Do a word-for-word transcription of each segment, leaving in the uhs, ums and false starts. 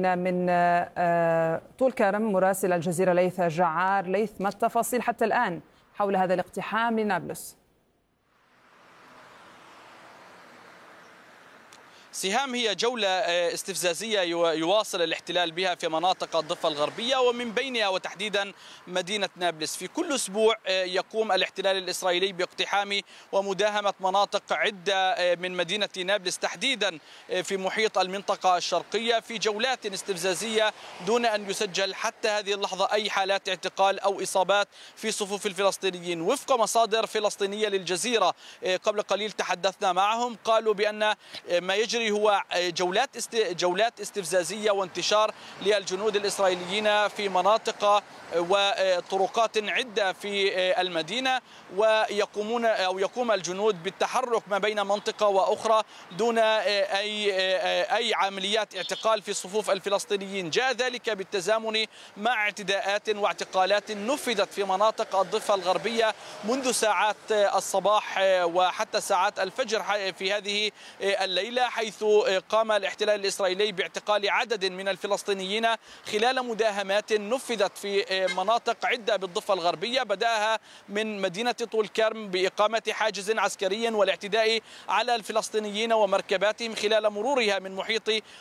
معنا من طول كرم مراسل الجزيرة ليث جعار. ليث، ما التفاصيل حتى الآن حول هذا الاقتحام لنابلس؟ سهام، هي جولة استفزازية يواصل الاحتلال بها في مناطق الضفة الغربية ومن بينها وتحديدا مدينة نابلس. في كل أسبوع يقوم الاحتلال الإسرائيلي باقتحام ومداهمة مناطق عدة من مدينة نابلس تحديدا في محيط المنطقة الشرقية في جولات استفزازية دون أن يسجل حتى هذه اللحظة أي حالات اعتقال أو إصابات في صفوف الفلسطينيين. وفق مصادر فلسطينية للجزيرة قبل قليل تحدثنا معهم، قالوا بأن ما يجري هو جولات است... جولات استفزازية وانتشار للجنود الإسرائيليين في مناطق وطرقات عدة في المدينة، ويقومون أو يقوم الجنود بالتحرك ما بين منطقة وأخرى دون أي أي عمليات اعتقال في صفوف الفلسطينيين. جاء ذلك بالتزامن مع اعتداءات واعتقالات نفذت في مناطق الضفة الغربية منذ ساعات الصباح وحتى ساعات الفجر في هذه الليلة، حيث قام الاحتلال الإسرائيلي باعتقال عدد من الفلسطينيين خلال مداهمات نفذت في مناطق عدة بالضفة الغربية، بدأها من مدينة طول كرم بإقامة حاجز عسكري والاعتداء على الفلسطينيين ومركباتهم خلال مرورها من محيط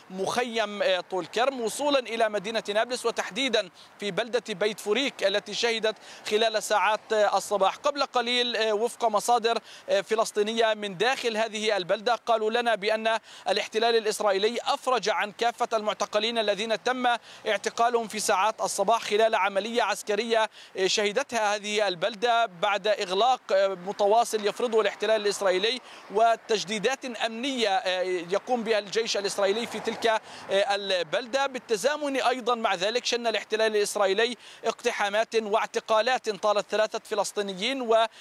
مخيم طول كرم وصولا إلى مدينة نابلس وتحديدا في بلدة بيت فوريك التي شهدت خلال ساعات الصباح. قبل قليل وفق مصادر فلسطينية من داخل هذه البلدة قالوا لنا بأن الاحتلال الإسرائيلي أفرج عن كافة المعتقلين الذين تم اعتقالهم في ساعات الصباح خلال عملية عسكرية شهدتها هذه البلدة بعد إغلاق متواصل يفرضه الاحتلال الإسرائيلي وتجديدات أمنية يقوم بها الجيش الإسرائيلي في تلك البلدة. بالتزامن أيضا مع ذلك شن الاحتلال الإسرائيلي اقتحامات واعتقالات طالت ثلاثة فلسطينيين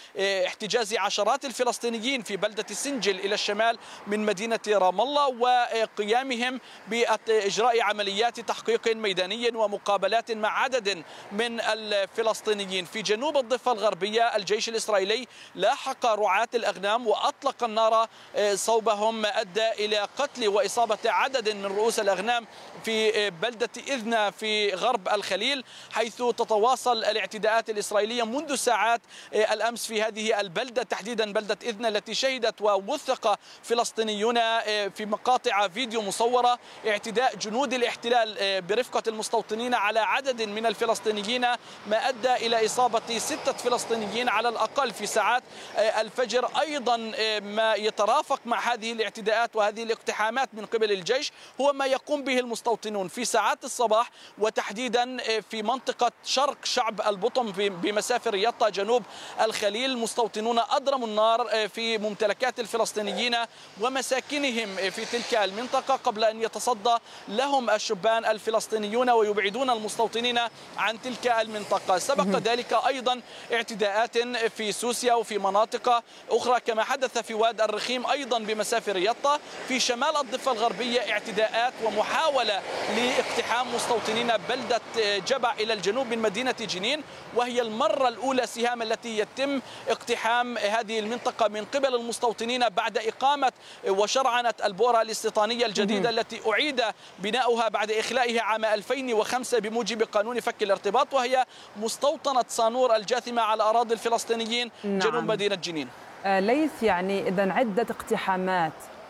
واحتجاز عشرات الفلسطينيين في بلدة سنجل إلى الشمال من مدينة رام الله وقيامهم بإجراء عمليات تحقيق ميداني ومقابلات مع عدد من الفلسطينيين. في جنوب الضفة الغربية الجيش الإسرائيلي لاحق رعاة الأغنام وأطلق النار صوبهم ما أدى إلى قتل وإصابة عدد من رؤوس الأغنام في بلدة إذنة في غرب الخليل، حيث تتواصل الاعتداءات الإسرائيلية منذ ساعات الأمس في هذه البلدة تحديدا بلدة إذنة التي شهدت ووثق فلسطينيون في مقاطع فيديو مصورة اعتداء جنود الاحتلال برفقة المستوطنين على عدد من الفلسطينيين ما أدى إلى إصابة ستة فلسطينيين على الأقل في ساعات الفجر. أيضا ما يترافق مع هذه الاعتداءات وهذه الاقتحامات من قبل الجيش هو ما يقوم به المستوطنون في ساعات الصباح وتحديدا في منطقة شرق شعب البطم بمسافر يطا جنوب الخليل. مستوطنون أضرموا النار في ممتلكات الفلسطينيين ومساكنهم في تلك المنطقة قبل أن يتصدى لهم الشبان الفلسطينيون ويبعدون المستوطنين عن تلك المنطقة. سبق ذلك أيضا اعتداءات في سوسيا وفي مناطق أخرى كما حدث في واد الرخيم أيضا بمسافر يطا. في شمال الضفة الغربية اعتداءات ومحاولة لاقتحام مستوطنين بلدة جبع إلى الجنوب من مدينة جنين، وهي المرة الأولى سهام التي يتم اقتحام هذه المنطقة من قبل المستوطنين بعد إقامة وشرعنة البؤرة الاستيطانية الجديدة التي أعيد بناؤها بعد إخلائها عام ألفين وخمسة بموجب قانون فك الارتباط، وهي مستوطنة صانور الجاثمة على أراضي الفلسطينيين جنوب نعم. مدينة جنين. آه ليث، يعني إذن عدة اقتحامات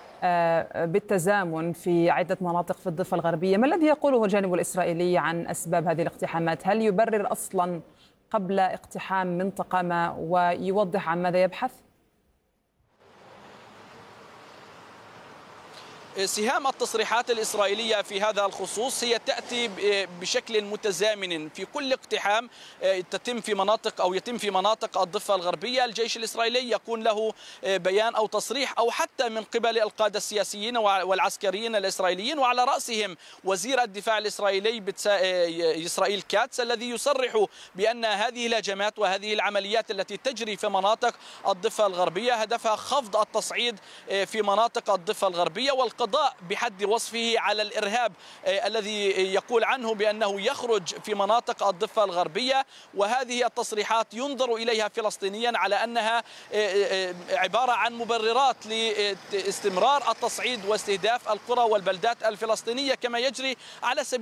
آه بالتزامن في عدة مناطق في الضفة الغربية، ما الذي يقوله الجانب الإسرائيلي عن أسباب هذه الاقتحامات؟ هل يبرر أصلا قبل اقتحام منطقة ما ويوضح عن ماذا يبحث؟ سهام، التصريحات الإسرائيلية في هذا الخصوص هي تأتي بشكل متزامن في كل اقتحام تتم في مناطق أو يتم في مناطق الضفة الغربية. الجيش الإسرائيلي يكون له بيان أو تصريح أو حتى من قبل القادة السياسيين والعسكريين الإسرائيليين وعلى رأسهم وزير الدفاع الإسرائيلي إسرائيل كاتس الذي يصرح بأن هذه الهجمات وهذه العمليات التي تجري في مناطق الضفة الغربية هدفها خفض التصعيد في مناطق الضفة الغربية والقضاء بحد وصفه على الإرهاب الذي يقول عنه بأنه يخرج في مناطق الضفة الغربية. وهذه التصريحات ينظر إليها فلسطينيا على أنها عبارة عن مبررات لاستمرار التصعيد واستهداف القرى والبلدات الفلسطينية كما يجري على سبيل